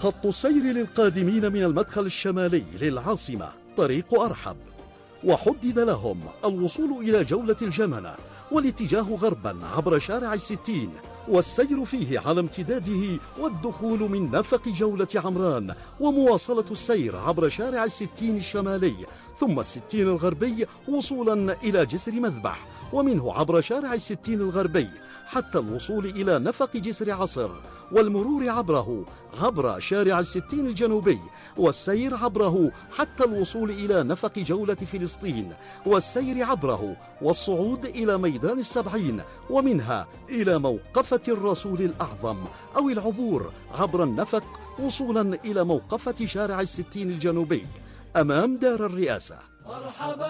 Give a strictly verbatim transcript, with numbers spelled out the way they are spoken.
خط السير للقادمين من المدخل الشمالي للعاصمة طريق أرحب، وحدد لهم الوصول إلى جولة الجمنة والاتجاه غربا عبر شارع الستين والسير فيه على امتداده، والدخول من نفق جولة عمران ومواصلة السير عبر شارع الستين الشمالي ثم الستين الغربي وصولا إلى جسر مذبح، ومنه عبر شارع الستين الغربي حتى الوصول إلى نفق جسر عصر والمرور عبره عبر شارع الستين الجنوبي والسير عبره حتى الوصول إلى نفق جولة فلسطين والسير عبره والصعود إلى ميدان السبعين ومنها إلى موقفة الرسول الأعظم، أو العبور عبر النفق وصولا إلى موقفة شارع الستين الجنوبي أمام دار الرئاسة.